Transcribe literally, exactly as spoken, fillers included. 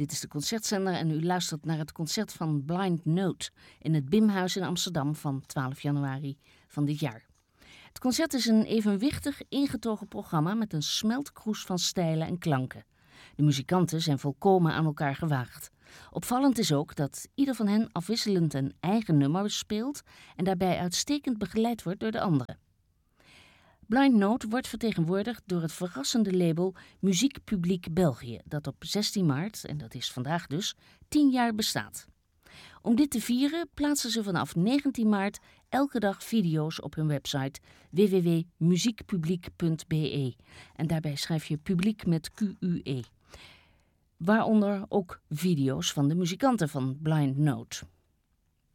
Dit is de Concertzender en u luistert naar het concert van Blind Note in het Bimhuis in Amsterdam van twaalf januari van dit jaar. Het concert is een evenwichtig ingetogen programma met een smeltkroes van stijlen en klanken. De muzikanten zijn volkomen aan elkaar gewaagd. Opvallend is ook dat ieder van hen afwisselend een eigen nummer speelt en daarbij uitstekend begeleid wordt door de anderen. Blind Note wordt vertegenwoordigd door het verrassende label Muziek Publiek België, dat op zestien maart, en dat is vandaag dus, tien jaar bestaat. Om dit te vieren plaatsen ze vanaf negentien maart elke dag video's op hun website w w w punt muziekpubliek punt b e en daarbij schrijf je publiek met Q U E. Waaronder ook video's van de muzikanten van Blind Note.